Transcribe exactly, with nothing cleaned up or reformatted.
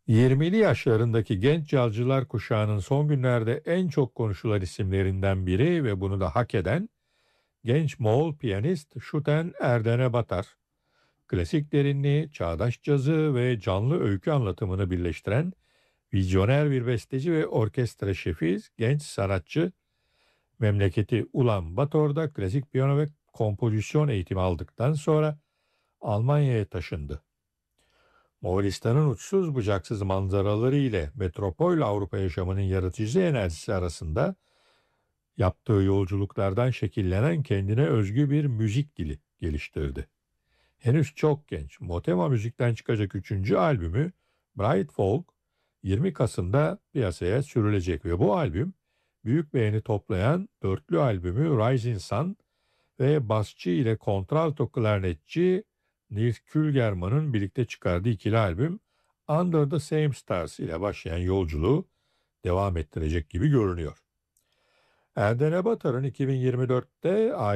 yirmili yaşlarındaki genç cazcılar kuşağının son günlerde en çok konuşulan isimlerinden biri ve bunu da hak eden genç Moğol piyanist Şuten Erdene Batar. Klasik derinliği, çağdaş cazı ve canlı öykü anlatımını birleştiren vizyoner bir besteci ve orkestra şefi genç sanatçı, memleketi Ulan Bator'da klasik piyano ve kompozisyon eğitimi aldıktan sonra Almanya'ya taşındı. Moğolistan'ın uçsuz bucaksız manzaraları ile metropol Avrupa yaşamının yaratıcı enerjisi arasında yaptığı yolculuklardan şekillenen kendine özgü bir müzik dili geliştirdi. Henüz çok genç, Motema Müzik'ten çıkacak üçüncü albümü Bright Folk yirmi Kasım'da piyasaya sürülecek ve bu albüm büyük beğeni toplayan dörtlü albümü Rising Sun ve basçı ile kontralto klarnetçi Nils Külgerman'ın birlikte çıkardığı ikili albüm Under the Same Stars ile başlayan yolculuğu devam ettirecek gibi görünüyor. Erdene Batar'ın iki bin yirmi dörtte